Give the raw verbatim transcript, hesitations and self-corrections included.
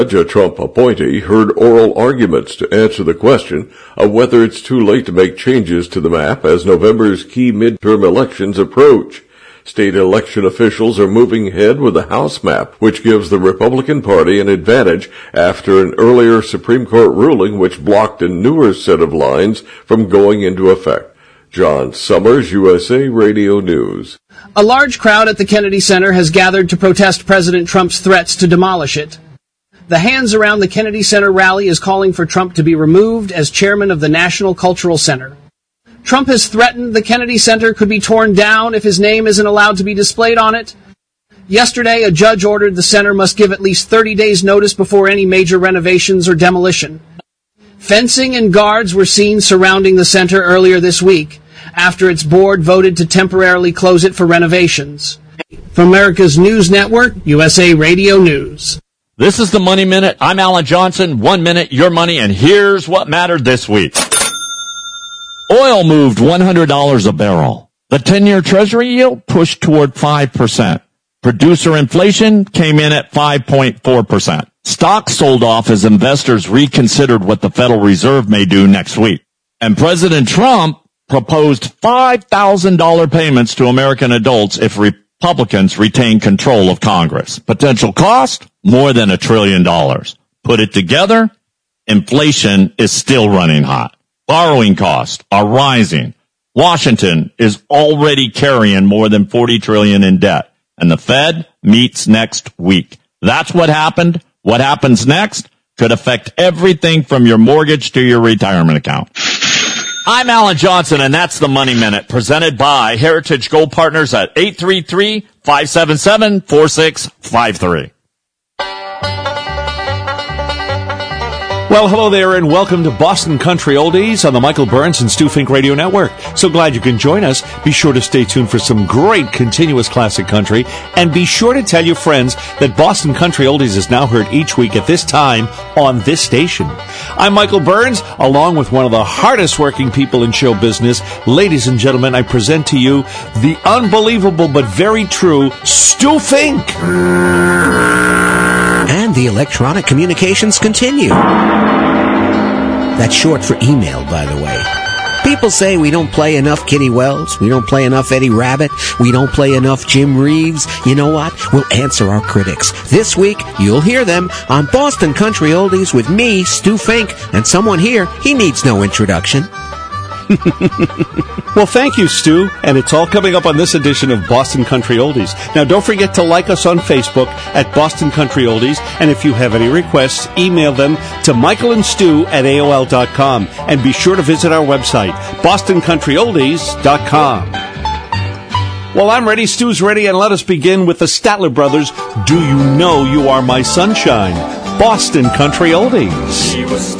A Trump appointee heard oral arguments to answer the question of whether it's too late to make changes to the map as November's key midterm elections approach. State election officials are moving ahead with the House map, which gives the Republican Party an advantage after an earlier Supreme Court ruling which blocked a newer set of lines from going into effect. John Summers, U S A Radio News. A large crowd at the Kennedy Center has gathered to protest President Trump's threats to demolish it. The Hands Around the Kennedy Center rally is calling for Trump to be removed as chairman of the National Cultural Center. Trump has threatened the Kennedy Center could be torn down if his name isn't allowed to be displayed on it. Yesterday, a judge ordered the center must give at least thirty days notice before any major renovations or demolition. Fencing and guards were seen surrounding the center earlier this week after its board voted to temporarily close it for renovations. From America's News Network, U S A Radio News. This is the Money Minute. I'm Alan Johnson. One minute, your money, and here's what mattered this week. Oil moved one hundred dollars a barrel. The ten-year Treasury yield pushed toward five percent. Producer inflation came in at five point four percent. Stocks sold off as investors reconsidered what the Federal Reserve may do next week. And President Trump proposed five thousand dollars payments to American adults if Republicans retain control of Congress. Potential cost? More than a trillion dollars. Put it together, inflation is still running hot. Borrowing costs are rising. Washington is already carrying more than forty trillion dollars in debt. And the Fed meets next week. That's what happened. What happens next could affect everything from your mortgage to your retirement account. I'm Alan Johnson, and that's the Money Minute, presented by Heritage Gold Partners at eight three three, five seven seven, four six five three. Well, hello there, and welcome to Boston Country Oldies on the Michael Burns and Stu Fink Radio Network. So glad you can join us. Be sure to stay tuned for some great continuous classic country, and be sure to tell your friends that Boston Country Oldies is now heard each week at this time on this station. I'm Michael Burns, along with one of the hardest working people in show business. Ladies and gentlemen, I present to you the unbelievable but very true Stu Fink. And the electronic communications continue. That's short for email, by the way. People say we don't play enough Kitty Wells, we don't play enough Eddie Rabbit, we don't play enough Jim Reeves. You know what? We'll answer our critics. This week, you'll hear them on Boston Country Oldies with me, Stu Fink, and someone here, he needs no introduction. Well, thank you, Stu, and it's all coming up on this edition of Boston Country Oldies. Now, don't forget to like us on Facebook at Boston Country Oldies, and if you have any requests, email them to Michael and Stu at A O L dot com, and be sure to visit our website, boston country oldies dot com. Well, I'm ready, Stu's ready, and let us begin with the Statler Brothers, Do You Know You Are My Sunshine? Boston Country Oldies. She was